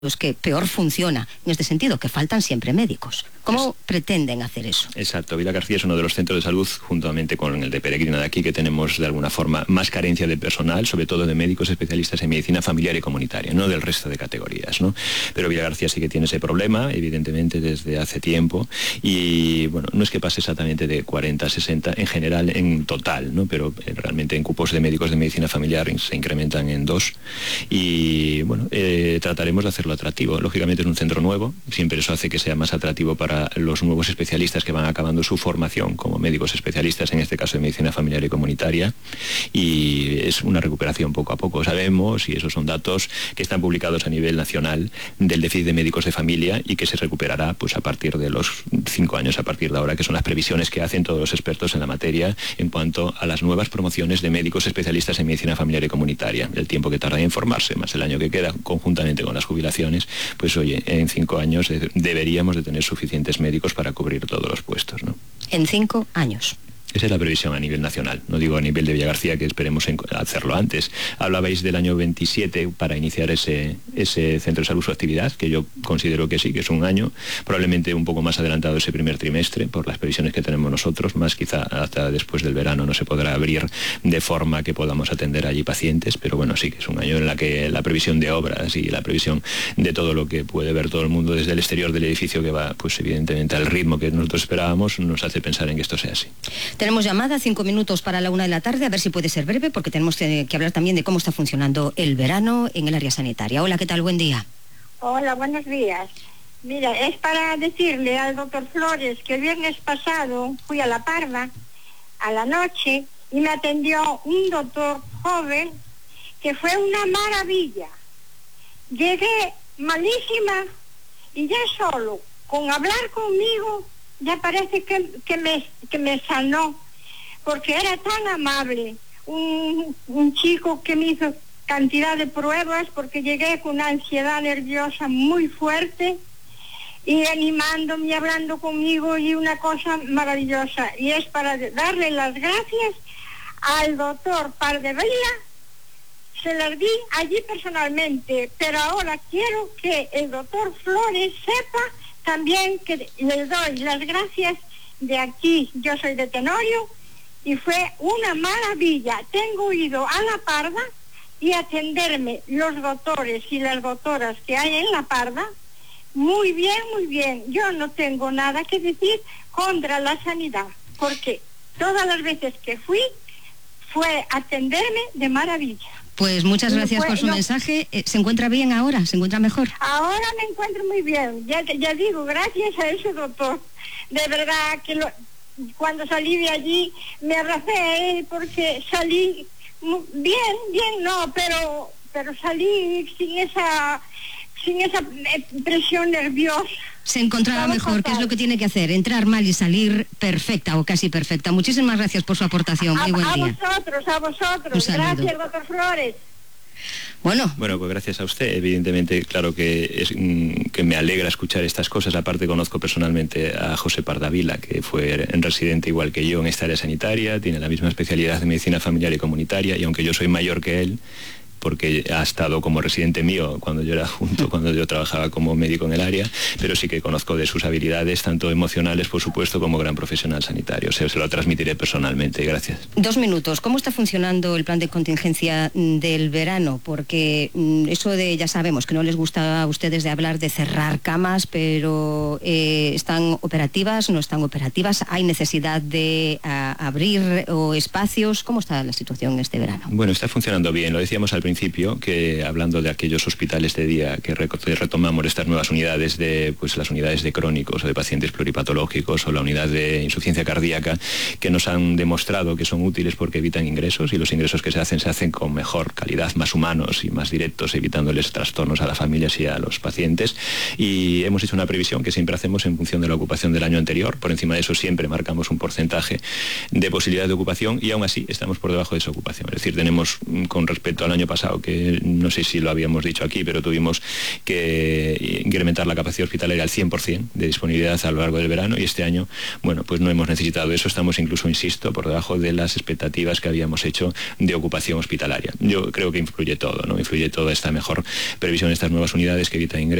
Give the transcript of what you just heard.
los que peor funciona en este sentido, que faltan siempre médicos. ¿Cómo pretenden hacer eso? Exacto, Vila García es uno de los centros de salud, juntamente con el de Peregrina de aquí, que tenemos de alguna forma más carencia de personal, sobre todo de médicos especialistas en medicina familiar y comunitaria, no del resto de categorías, ¿no? Pero Vila García sí que tiene ese problema, evidentemente, desde hace tiempo, y bueno, no es que pase exactamente de 40 a 60 en general, en total, ¿no? Pero realmente en cupos de médicos de medicina familiar se incrementan en 2, y bueno, trataremos de hacerlo atractivo. Lógicamente es un centro nuevo, siempre eso hace que sea más atractivo para los nuevos especialistas que van acabando su formación como médicos especialistas, en este caso de medicina familiar y comunitaria, y es una recuperación poco a poco. Sabemos, y esos son datos que están publicados a nivel nacional, del déficit de médicos de familia, y que se recuperará pues a partir de los 5 años, a partir de ahora, que son las previsiones que hacen todos los expertos en la materia en cuanto a las nuevas promociones de médicos especialistas en medicina familiar y comunitaria. El tiempo que tarda en formarse, más el año que queda, conjuntamente con las jubilaciones, pues oye, en 5 años deberíamos de tener suficientes médicos para cubrir todos los puestos, ¿no? En 5 años. Esa es la previsión a nivel nacional, no digo a nivel de Villa García, que esperemos hacerlo antes. Hablabais del año 27 para iniciar ese centro de salud, su actividad, que yo considero que sí, que es un año, probablemente un poco más adelantado ese primer trimestre, por las previsiones que tenemos nosotros, más quizá hasta después del verano no se podrá abrir de forma que podamos atender allí pacientes, pero bueno, sí que es un año en la que la previsión de obras y la previsión de todo lo que puede ver todo el mundo desde el exterior del edificio, que va pues evidentemente al ritmo que nosotros esperábamos, nos hace pensar en que esto sea así. Tenemos llamada, 5 minutos para la 1 de la tarde, a ver si puede ser breve, porque tenemos que hablar también de cómo está funcionando el verano en el área sanitaria. Hola, ¿qué tal? Buen día. Hola, buenos días. Mira, es para decirle al doctor Flores que el viernes pasado fui a La Parva a la noche y me atendió un doctor joven que fue una maravilla. Llegué malísima y ya solo con hablar conmigo ya parece que me sanó, porque era tan amable. Un chico que me hizo cantidad de pruebas, porque llegué con una ansiedad nerviosa muy fuerte, y animándome, hablando conmigo, y una cosa maravillosa. Y es para darle las gracias al doctor Pardevila. Se las di allí personalmente, pero ahora quiero que el doctor Flores sepa también que les doy las gracias de aquí. Yo soy de Tenorio y fue una maravilla. Tengo ido a La Parva y atenderme los doctores y las doctoras que hay en La Parva. Muy bien, muy bien. Yo no tengo nada que decir contra la sanidad, porque todas las veces que fui fue atenderme de maravilla. Pues muchas gracias por su mensaje. ¿Se encuentra bien ahora? ¿Se encuentra mejor? Ahora me encuentro muy bien. Ya digo, gracias a ese doctor. De verdad que cuando salí de allí me abracé a él, porque salí bien, no, pero salí sin esa presión nerviosa. Se encontraba mejor, que es lo que tiene que hacer, entrar mal y salir perfecta o casi perfecta. Muchísimas gracias por su aportación. Muy buen día. A vosotros. Gracias, doctor Flores. Bueno, pues gracias a usted. Evidentemente, claro que me alegra escuchar estas cosas. Aparte, conozco personalmente a José Pardavila, que fue residente igual que yo en esta área sanitaria, tiene la misma especialidad de medicina familiar y comunitaria, y aunque yo soy mayor que él, porque ha estado como residente mío cuando yo trabajaba como médico en el área, pero sí que conozco de sus habilidades, tanto emocionales, por supuesto, como gran profesional sanitario. Se lo transmitiré personalmente. Gracias. 2 minutos. ¿Cómo está funcionando el plan de contingencia del verano? Porque eso ya sabemos que no les gusta a ustedes de hablar de cerrar camas, pero ¿están operativas? ¿No están operativas? ¿Hay necesidad de abrir espacios? ¿Cómo está la situación este verano? Bueno, está funcionando bien. Lo decíamos al principio, que hablando de aquellos hospitales de día que retomamos estas nuevas unidades las unidades de crónicos o de pacientes pluripatológicos, o la unidad de insuficiencia cardíaca, que nos han demostrado que son útiles porque evitan ingresos, y los ingresos que se hacen con mejor calidad, más humanos y más directos, evitándoles trastornos a las familias y a los pacientes. Y hemos hecho una previsión que siempre hacemos en función de la ocupación del año anterior. Por encima de eso siempre marcamos un porcentaje de posibilidad de ocupación, y aún así estamos por debajo de esa ocupación. Es decir, tenemos, con respecto al año pasado, pasado, que no sé si lo habíamos dicho aquí, pero tuvimos que incrementar la capacidad hospitalaria al 100% de disponibilidad a lo largo del verano, y este año, bueno, pues no hemos necesitado eso, estamos incluso, insisto, por debajo de las expectativas que habíamos hecho de ocupación hospitalaria. Yo creo que influye todo, ¿no? Influye toda esta mejor previsión de estas nuevas unidades que evitan ingresos